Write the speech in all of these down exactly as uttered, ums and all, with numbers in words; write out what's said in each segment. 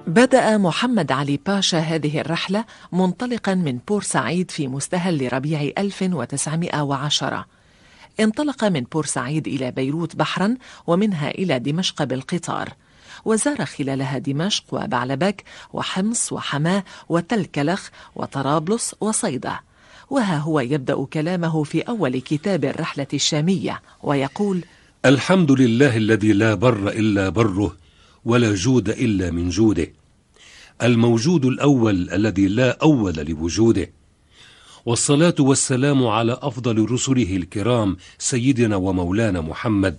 بدأ محمد علي باشا هذه الرحلة منطلقا من بورسعيد في مستهل ربيع ألف وتسعمائة وعشرة. انطلق من بورسعيد إلى بيروت بحرا ومنها إلى دمشق بالقطار، وزار خلالها دمشق وبعلبك وحمص وحماة وتلكلخ وطرابلس وصيدا. وها هو يبدأ كلامه في أول كتاب الرحلة الشامية ويقول: الحمد لله الذي لا بر إلا بره ولا جود إلا من جوده، الموجود الأول الذي لا أول لوجوده، والصلاة والسلام على أفضل رسله الكرام سيدنا ومولانا محمد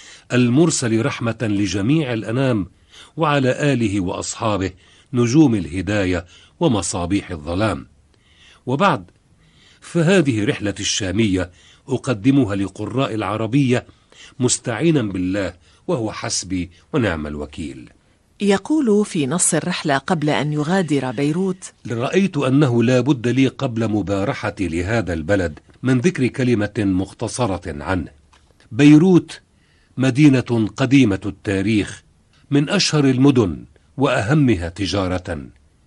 المرسل رحمة لجميع الأنام، وعلى آله وأصحابه نجوم الهداية ومصابيح الظلام. وبعد، فهذه رحلة الشامية أقدمها لقراء العربية مستعينا بالله وهو حسبي ونعم الوكيل. يقول في نص الرحلة قبل أن يغادر بيروت: رأيت أنه لا بد لي قبل مبارحتي لهذا البلد من ذكر كلمة مختصرة عنه. بيروت مدينة قديمة التاريخ، من أشهر المدن وأهمها تجارة،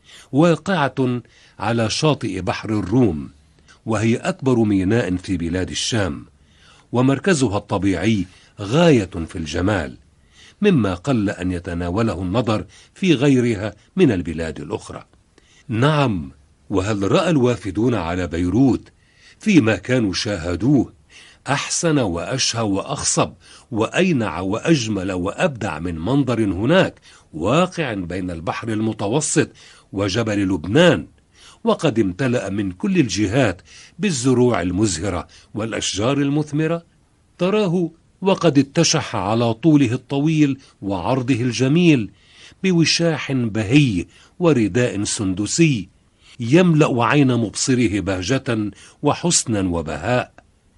واقعة على شاطئ بحر الروم، وهي أكبر ميناء في بلاد الشام، ومركزها الطبيعي غاية في الجمال، مما قل أن يتناوله النظر في غيرها من البلاد الأخرى. نعم، وهل رأى الوافدون على بيروت فيما كانوا شاهدوه أحسن وأشهى وأخصب وأينع وأجمل وأبدع من منظر هناك واقع بين البحر المتوسط وجبل لبنان، وقد امتلأ من كل الجهات بالزروع المزهرة والأشجار المثمرة؟ تراه وقد اتشح على طوله الطويل وعرضه الجميل بوشاح بهي ورداء سندسي يملأ عين مبصره بهجة وحسنا وبهاء،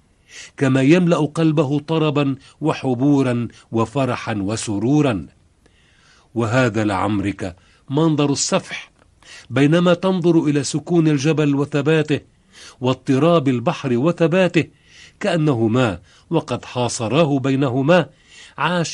كما يملأ قلبه طربا وحبورا وفرحا وسرورا. وهذا لعمرك منظر السفح، بينما تنظر إلى سكون الجبل وثباته واضطراب البحر وثباته، كأنهما وقد حاصراه بينهما عاش